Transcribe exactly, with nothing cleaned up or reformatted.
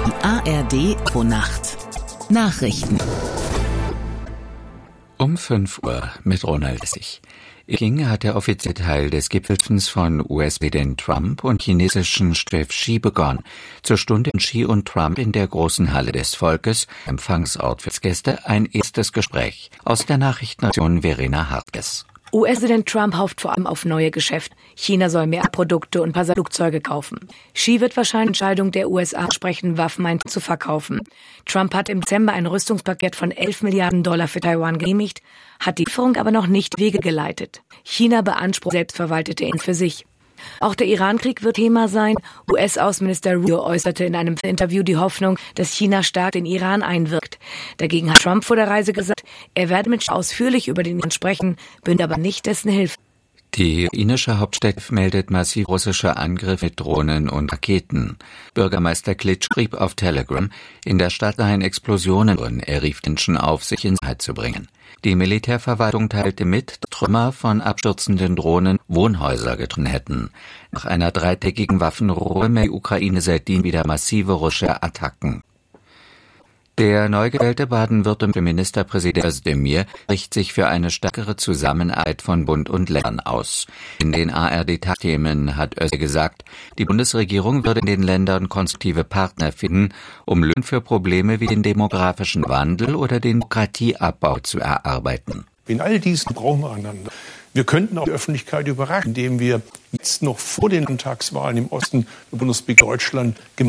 A R D Nacht. Nachrichten. Um fünf Uhr mit Ronald Essig. In Peking hat der offizielle Teil des Gipfels von U S-Präsident Trump und chinesischen Chef Xi begonnen. Zur Stunde Xi und Trump in der großen Halle des Volkes, Empfangsort für Gäste, ein erstes Gespräch. Aus der Nachrichtenstation Verena Hartges. U S-Präsident Trump hofft vor allem auf neue Geschäfte. China soll mehr Produkte und Passagierflugzeuge kaufen. Xi wird wahrscheinlich Entscheidung der U S A sprechen, Waffen zu verkaufen. Trump hat im Dezember ein Rüstungspaket von elf Milliarden Dollar für Taiwan genehmigt, hat die Lieferung aber noch nicht Wege geleitet. China beansprucht selbstverwaltete ihn für sich. Auch der Irankrieg wird Thema sein. U S-Außenminister Rubio äußerte in einem Interview die Hoffnung, dass China stark in Iran einwirkt. Dagegen hat Trump vor der Reise gesagt, er werde mit Xi ausführlich über den Iran sprechen, bünde aber nicht dessen Hilfe. Die ukrainische Hauptstadt meldet massiv russische Angriffe mit Drohnen und Raketen. Bürgermeister Klitsch schrieb auf Telegram, in der Stadt seien Explosionen und er rief Menschen auf, sich in Sicherheit zu bringen. Die Militärverwaltung teilte mit, dass Trümmer von abstürzenden Drohnen Wohnhäuser getroffen hätten. Nach einer dreitägigen Waffenruhe meldet die Ukraine seitdem wieder massive russische Attacken. Der neu gewählte baden-württembergische Ministerpräsident Özdemir spricht sich für eine stärkere Zusammenarbeit von Bund und Ländern aus. In den A R D-Themen hat Özdemir gesagt, die Bundesregierung würde in den Ländern konstruktive Partner finden, um Lösungen für Probleme wie den demografischen Wandel oder den Bürokratieabbau zu erarbeiten. In all diesen brauchen wir einander. Wir könnten auch die Öffentlichkeit überraschen, indem wir jetzt noch vor den Landtagswahlen im Osten der Bundesrepublik Deutschland gemeinsam